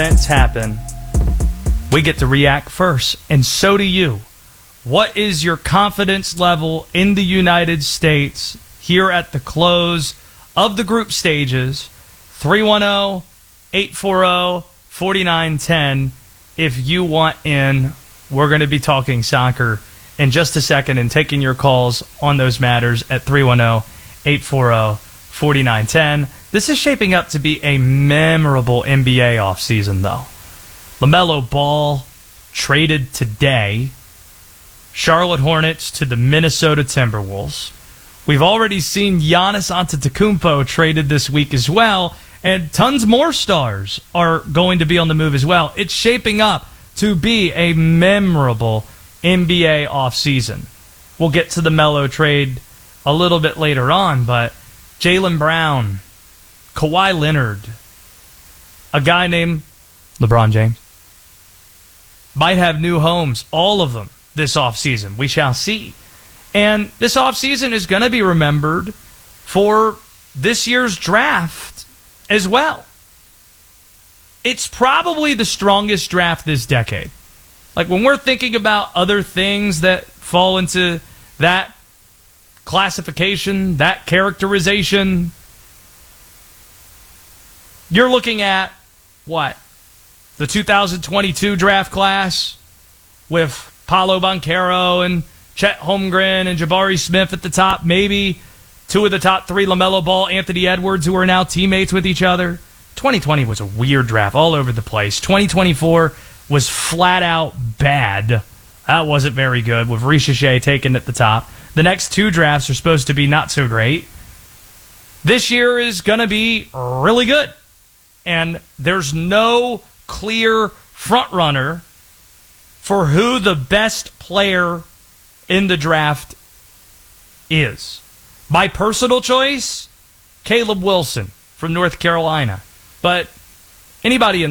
events happen, we get to react first, and so do you. What is your confidence level in the United States here at the close of the group stages? 310-840-4910. If you want in, we're going to be talking soccer in just a second and taking your calls on those matters at 310-840-4910. This is shaping up to be a memorable NBA offseason, though. LaMelo Ball traded today. Charlotte Hornets to the Minnesota Timberwolves. We've already seen Giannis Antetokounmpo traded this week as well, and tons more stars are going to be on the move as well. It's shaping up to be a memorable NBA offseason. We'll get to the Melo trade a little bit later on, but Jaylen Brown, Kawhi Leonard, a guy named LeBron James, might have new homes, all of them, this offseason. We shall see. And this offseason is going to be remembered for this year's draft as well. It's probably the strongest draft this decade. Like, when we're thinking about other things that fall into that classification, that characterization, you're looking at, what? The 2022 draft class with Paolo Banchero and Chet Holmgren and Jabari Smith at the top, maybe two of the top three, LaMelo Ball, Anthony Edwards, who are now teammates with each other. 2020 was a weird draft all over the place. 2024 was flat out bad. That wasn't very good, with Richeche taken at the top. The next two drafts are supposed to be not so great. This year is going to be really good. And there's no clear front runner for who the best player in the draft is. My personal choice, Caleb Wilson from North Carolina. But anybody in